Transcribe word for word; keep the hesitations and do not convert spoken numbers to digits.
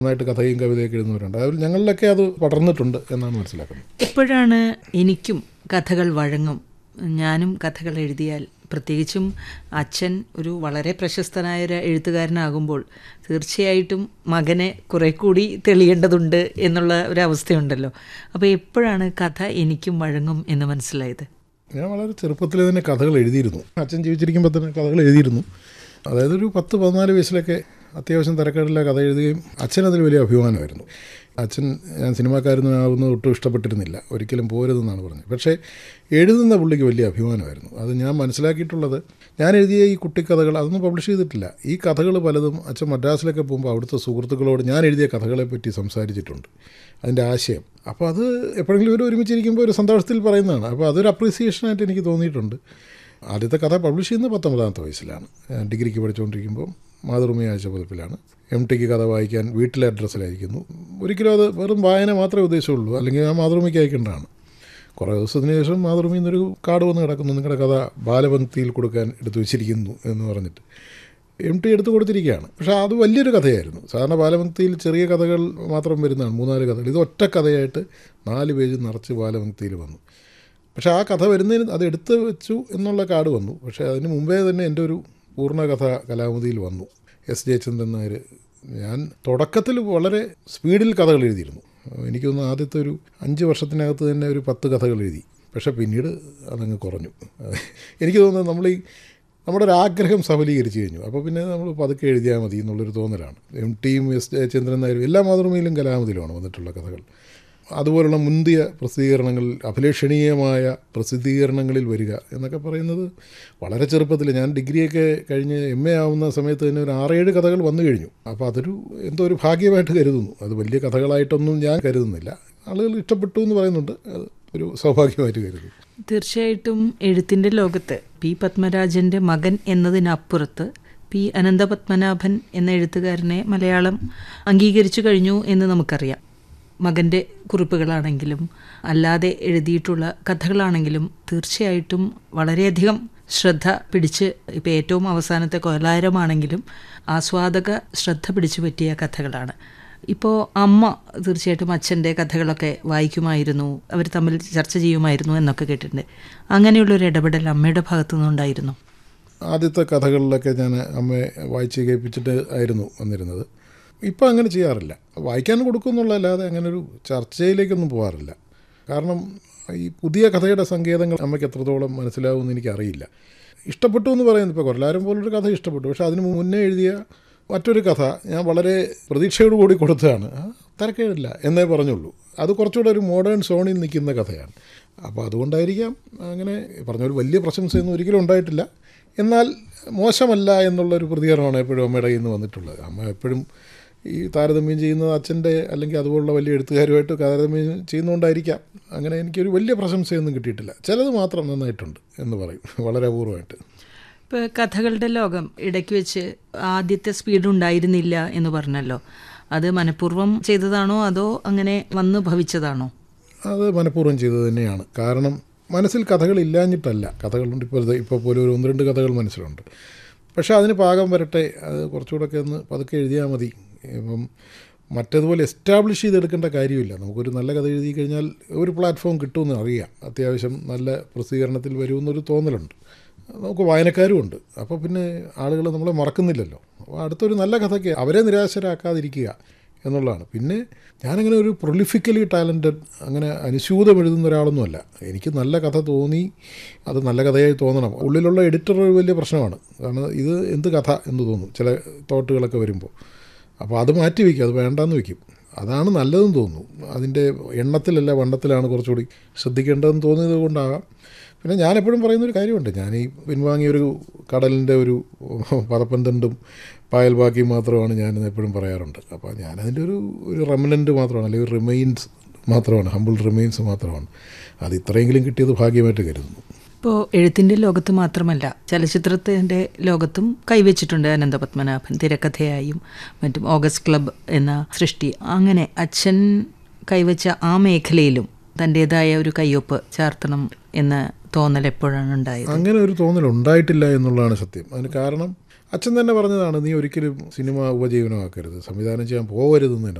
നന്നായിട്ട് കഥയും കവിതയൊക്കെ എഴുതുന്നവരുണ്ട്. അതിൽ ഞങ്ങളിലൊക്കെ അത് പടർന്നിട്ടുണ്ട് എന്നാണ് മനസ്സിലാക്കുന്നത്. എപ്പോഴാണ് എനിക്കും കഥകൾ വഴങ്ങും? ഞാനും കഥകൾ എഴുതിയാൽ, പ്രത്യേകിച്ചും അച്ഛൻ ഒരു വളരെ പ്രശസ്തനായ ഒരു എഴുത്തുകാരനാകുമ്പോൾ തീർച്ചയായിട്ടും മകനെ കുറെ കൂടി തെളിയേണ്ടതുണ്ട് എന്നുള്ള ഒരവസ്ഥയുണ്ടല്ലോ. അപ്പോൾ എപ്പോഴാണ് കഥ എനിക്കും വഴങ്ങും എന്ന് മനസ്സിലായത്? ഞാൻ വളരെ ചെറുപ്പത്തിൽ തന്നെ കഥകൾ എഴുതിയിരുന്നു. അച്ഛൻ ജീവിച്ചിരിക്കുമ്പോൾ തന്നെ കഥകൾ എഴുതിയിരുന്നു. അതായത് ഒരു പത്ത് പതിനാല് വയസ്സിലൊക്കെ അത്യാവശ്യം തിരക്കേടില്ല കഥ എഴുതുകയും അച്ഛനതിൽ വലിയ അഭിമാനമായിരുന്നു. അച്ഛൻ ഞാൻ സിനിമാക്കാരനാവുന്നത് ഒട്ടും ഇഷ്ടപ്പെട്ടിരുന്നില്ല, ഒരിക്കലും പോരുതെന്നാണ് പറഞ്ഞത്. പക്ഷേ എഴുതുന്ന പുള്ളിക്ക് വലിയ അഭിമാനമായിരുന്നു. അത് ഞാൻ മനസ്സിലാക്കിയിട്ടുള്ളത്, ഞാൻ എഴുതിയ ഈ കുട്ടിക്കഥകൾ അതൊന്നും പബ്ലിഷ് ചെയ്തിട്ടില്ല. ഈ കഥകൾ പലതും അച്ഛൻ മദ്രാസിലൊക്കെ പോകുമ്പോൾ അവിടുത്തെ സുഹൃത്തുക്കളോട് ഞാൻ എഴുതിയ കഥകളെ പറ്റി സംസാരിച്ചിട്ടുണ്ട്, അതിൻ്റെ ആശയം. അപ്പോൾ അത് എപ്പോഴെങ്കിലും ഇവർ ഒരുമിച്ചിരിക്കുമ്പോൾ ഒരു സന്തോഷത്തിൽ പറയുന്നതാണ്. അപ്പോൾ അതൊരു അപ്രീസിയേഷനായിട്ട് എനിക്ക് തോന്നിയിട്ടുണ്ട്. ആദ്യത്തെ കഥ പബ്ലിഷ് ചെയ്യുന്നത് പത്തൊമ്പതാമത്തെ വയസ്സിലാണ്. ഡിഗ്രിക്ക് പഠിച്ചുകൊണ്ടിരിക്കുമ്പോൾ മാതൃഭൂമി ആഴ്ച പതിപ്പിലാണ്. എം ടിക്ക് കഥ വായിക്കാൻ വീട്ടിലെ അഡ്രസ്സിലായിരിക്കുന്നു. ഒരിക്കലും അത് വെറും വായന മാത്രമേ ഉദ്ദേശമുള്ളൂ, അല്ലെങ്കിൽ ആ മാതൃഭൂമിക്ക് അയക്കേണ്ടതാണ്. കുറേ ദിവസത്തിന് ശേഷം മാതൃഭൂമിയിൽ നിന്നൊരു കാർഡ് വന്ന് കിടക്കുന്നു, നിങ്ങളുടെ കഥ ബാലപംക്തിയിൽ കൊടുക്കാൻ എടുത്തു വെച്ചിരിക്കുന്നു എന്ന് പറഞ്ഞിട്ട്. എം ടി എടുത്ത് കൊടുത്തിരിക്കുകയാണ്. പക്ഷേ അത് വലിയൊരു കഥയായിരുന്നു. സാധാരണ ബാലപംക്തിയിൽ ചെറിയ കഥകൾ മാത്രം വരുന്നതാണ്, മൂന്നാല് കഥകൾ. ഇത് ഒറ്റ കഥയായിട്ട് നാല് പേജ് നിറച്ച് ബാലപംക്തിയിൽ വന്നു. പക്ഷേ ആ കഥ വരുന്നതിന് അത് എടുത്ത് വെച്ചു എന്നുള്ള കാർഡ് വന്നു. പക്ഷേ അതിന് മുമ്പേ തന്നെ എൻ്റെ ഒരു പൂർണ്ണകഥ കലാമതിയിൽ വന്നു. എസ് ജയചന്ദ്രൻ നായർ. ഞാൻ തുടക്കത്തിൽ വളരെ സ്പീഡിൽ കഥകൾ എഴുതിയിരുന്നു. എനിക്ക് തോന്നുന്നു ആദ്യത്തെ ഒരു അഞ്ച് വർഷത്തിനകത്ത് തന്നെ ഒരു പത്ത് കഥകൾ എഴുതി. പക്ഷേ പിന്നീട് അതങ്ങ് കുറഞ്ഞു. എനിക്ക് തോന്നുന്നത് നമ്മൾ ഈ നമ്മുടെ ഒരു ആഗ്രഹം സഫലീകരിച്ച് കഴിഞ്ഞു. അപ്പോൾ പിന്നെ നമ്മൾ പതുക്കെ എഴുതിയാൽ മതി എന്നുള്ളൊരു തോന്നലാണ്. എം ടിയും എസ് ജയചന്ദ്രൻ നായരും എല്ലാ മാതൃഭൂമിയിലും കലാമതിയിലുമാണ് വന്നിട്ടുള്ള കഥകൾ. അതുപോലുള്ള മുന്തിയ പ്രസിദ്ധീകരണങ്ങളിൽ, അഭിലഷണീയമായ പ്രസിദ്ധീകരണങ്ങളിൽ വരിക എന്നൊക്കെ പറയുന്നത് വളരെ ചെറുപ്പത്തിൽ, ഞാൻ ഡിഗ്രിയൊക്കെ കഴിഞ്ഞ് എം എ ആവുന്ന സമയത്ത് തന്നെ ഒരു ആറേഴ് കഥകൾ വന്നു കഴിഞ്ഞു. അപ്പോൾ അതൊരു എന്തോ ഒരു ഭാഗ്യമായിട്ട് കരുതുന്നു. അത് വലിയ കഥകളായിട്ടൊന്നും ഞാൻ കരുതുന്നില്ല. ആളുകൾ ഇഷ്ടപ്പെട്ടു എന്ന് പറയുന്നുണ്ട്, അത് ഒരു സൗഭാഗ്യമായിട്ട് കരുതുന്നു. തീർച്ചയായിട്ടും എഴുത്തിൻ്റെ ലോകത്ത് പി പത്മരാജൻ്റെ മകൻ എന്നതിനപ്പുറത്ത് പി അനന്തപത്മനാഭൻ എന്ന എഴുത്തുകാരനെ മലയാളം അംഗീകരിച്ചു കഴിഞ്ഞു എന്ന് നമുക്കറിയാം. മകൻ്റെ കുറിപ്പുകളാണെങ്കിലും അല്ലാതെ എഴുതിയിട്ടുള്ള കഥകളാണെങ്കിലും തീർച്ചയായിട്ടും വളരെയധികം ശ്രദ്ധ പിടിച്ച്, ഇപ്പോൾ ഏറ്റവും അവസാനത്തെ കോലാരമാണെങ്കിലും ആസ്വാദക ശ്രദ്ധ പിടിച്ചു പറ്റിയ കഥകളാണ്. ഇപ്പോൾ അമ്മ തീർച്ചയായിട്ടും അച്ഛൻ്റെ കഥകളൊക്കെ വായിക്കുമായിരുന്നു, അവർ തമ്മിൽ ചർച്ച ചെയ്യുമായിരുന്നു എന്നൊക്കെ കേട്ടിട്ടുണ്ട്. അങ്ങനെയുള്ളൊരു ഇടപെടൽ അമ്മയുടെ ഭാഗത്തു നിന്നുണ്ടായിരുന്നു? ആദ്യത്തെ കഥകളിലൊക്കെ ഞാൻ അമ്മയെ വായിച്ച് കേൾപ്പിച്ചിട്ട് ആയിരുന്നു വന്നിരുന്നത്. ഇപ്പം അങ്ങനെ ചെയ്യാറില്ല. വായിക്കാൻ കൊടുക്കുന്നുള്ളതല്ലാതെ അങ്ങനെ ഒരു ചർച്ചയിലേക്കൊന്നും പോകാറില്ല. കാരണം ഈ പുതിയ കഥയുടെ സങ്കേതങ്ങൾ അമ്മയ്ക്ക് എത്രത്തോളം മനസ്സിലാവുമെന്ന് എനിക്കറിയില്ല. ഇഷ്ടപ്പെട്ടു എന്ന് പറയുന്നത്, ഇപ്പോൾ കൊല്ലാരം പോലൊരു കഥ ഇഷ്ടപ്പെട്ടു. പക്ഷേ അതിന് മുന്നേ എഴുതിയ മറ്റൊരു കഥ ഞാൻ വളരെ പ്രതീക്ഷയോട് കൂടി കൊടുത്തതാണ്. തിരക്കേടില്ല എന്നേ പറഞ്ഞുള്ളൂ. അത് കുറച്ചുകൂടെ ഒരു മോഡേൺ സോണിൽ നിൽക്കുന്ന കഥയാണ്. അപ്പോൾ അതുകൊണ്ടായിരിക്കാം അങ്ങനെ പറഞ്ഞൊരു വലിയ പ്രശംസയൊന്നും ഒരിക്കലും ഉണ്ടായിട്ടില്ല. എന്നാൽ മോശമല്ല എന്നുള്ളൊരു പ്രതികരണമാണ് എപ്പോഴും അമ്മയുടെ കയ്യിൽ നിന്ന് വന്നിട്ടുള്ളത്. അമ്മ എപ്പോഴും ഈ താരതമ്യം ചെയ്യുന്നത് അച്ഛൻ്റെ അല്ലെങ്കിൽ അതുപോലുള്ള വലിയ എഴുത്തുകാരുമായിട്ട് താരതമ്യം ചെയ്യുന്നതുകൊണ്ടായിരിക്കാം അങ്ങനെ എനിക്കൊരു വലിയ പ്രശംസയൊന്നും കിട്ടിയിട്ടില്ല. ചിലത് മാത്രം നന്നായിട്ടുണ്ട് എന്ന് പറയും, വളരെ അപൂർവമായിട്ട്. ഇപ്പോൾ കഥകളുടെ ലോകം ഇടയ്ക്ക് വെച്ച് ആദ്യത്തെ സ്പീഡ് ഉണ്ടായിരുന്നില്ല എന്ന് പറഞ്ഞല്ലോ. അത് മനഃപൂർവ്വം ചെയ്തതാണോ അതോ അങ്ങനെ വന്ന് ഭവിച്ചതാണോ? അത് മനഃപൂർവ്വം ചെയ്തത് തന്നെയാണ്. കാരണം മനസ്സിൽ കഥകളില്ലാഞ്ഞിട്ടല്ല. കഥകളുണ്ട്, ഇപ്പോൾ ഇപ്പോൾ പോലും ഒരു ഒന്ന് രണ്ട് കഥകൾ മനസ്സിലുണ്ട്. പക്ഷേ അതിന് പാകം വരട്ടെ, അത് കുറച്ചുകൂടെയൊക്കെ ഒന്ന് പതുക്കെ എഴുതിയാൽ മതി. ഇപ്പം മറ്റേതുപോലെ എസ്റ്റാബ്ലിഷ് ചെയ്തെടുക്കേണ്ട കാര്യമില്ല. നമുക്കൊരു നല്ല കഥ എഴുതി കഴിഞ്ഞാൽ ഒരു പ്ലാറ്റ്ഫോം കിട്ടുമെന്ന് അറിയാം, അത്യാവശ്യം നല്ല പ്രസിദ്ധീകരണത്തിൽ വരുമെന്നൊരു തോന്നലുണ്ട്. നമുക്ക് വായനക്കാരുമുണ്ട്. അപ്പോൾ പിന്നെ ആളുകൾ നമ്മളെ മറക്കുന്നില്ലല്ലോ. അപ്പോൾ അടുത്തൊരു നല്ല കഥയ്ക്ക് അവരെ നിരാശരാക്കാതിരിക്കുക എന്നുള്ളതാണ്. പിന്നെ ഞാനങ്ങനെ ഒരു പ്രൊലിഫിക്കലി ടാലൻറ്റഡ്, അങ്ങനെ അനുസ്യൂതം എഴുതുന്ന ഒരാളൊന്നുമല്ല. എനിക്ക് നല്ല കഥ തോന്നി അത് നല്ല കഥയായി തോന്നണം. ഉള്ളിലുള്ള എഡിറ്റർ ഒരു വലിയ പ്രശ്നമാണ്. കാരണം ഇത് എന്ത് കഥ എന്ന് തോന്നും ചില തോട്ടുകളൊക്കെ വരുമ്പോൾ. അപ്പോൾ അത് മാറ്റി വയ്ക്കും, അത് വേണ്ടാന്ന് വയ്ക്കും. അതാണ് നല്ലതെന്ന് തോന്നുന്നു. അതിൻ്റെ എണ്ണത്തിലല്ല വണ്ണത്തിലാണ് കുറച്ചുകൂടി ശ്രദ്ധിക്കേണ്ടതെന്ന് തോന്നിയത് കൊണ്ടാകാം. പിന്നെ ഞാനെപ്പോഴും പറയുന്നൊരു കാര്യമുണ്ട്, ഞാൻ ഈ പിൻവാങ്ങിയൊരു കടലിൻ്റെ ഒരു പദപ്പന്തണ്ടും പായൽ ബാക്കി മാത്രമാണ് ഞാൻ എപ്പോഴും പറയാറുണ്ട്. അപ്പോൾ ഞാനതിൻ്റെ ഒരു ഒരു റെമനൻ്റ് മാത്രമാണ്, അല്ലെങ്കിൽ ഒരു റിമെയിൻസ് മാത്രമാണ്, ഹമ്പിൾ റിമെയിൻസ് മാത്രമാണ്. അത് ഇത്രയെങ്കിലും കിട്ടിയത് ഭാഗ്യമായിട്ട് കരുതുന്നു. ഇപ്പോൾ എഴുത്തിൻ്റെ ലോകത്ത് മാത്രമല്ല ചലച്ചിത്രത്തിൻ്റെ ലോകത്തും കൈവച്ചിട്ടുണ്ട് അനന്തപത്മനാഭൻ, തിരക്കഥയായും മറ്റും. ഓഗസ്റ്റ് ക്ലബ് എന്ന സൃഷ്ടി, അങ്ങനെ അച്ഛൻ കൈവച്ച ആ മേഖലയിലും തൻ്റേതായ ഒരു കയ്യൊപ്പ് ചാർത്തണം എന്ന തോന്നൽ എപ്പോഴാണ് ഉണ്ടായത്? അങ്ങനെ ഒരു തോന്നൽ ഉണ്ടായിട്ടില്ല എന്നുള്ളതാണ് സത്യം. അതിന് കാരണം അച്ഛൻ തന്നെ പറഞ്ഞതാണ്, നീ ഒരിക്കലും സിനിമ ഉപജീവനമാക്കരുത്, സംവിധാനം ചെയ്യാൻ പോകരുതെന്ന് തന്നെ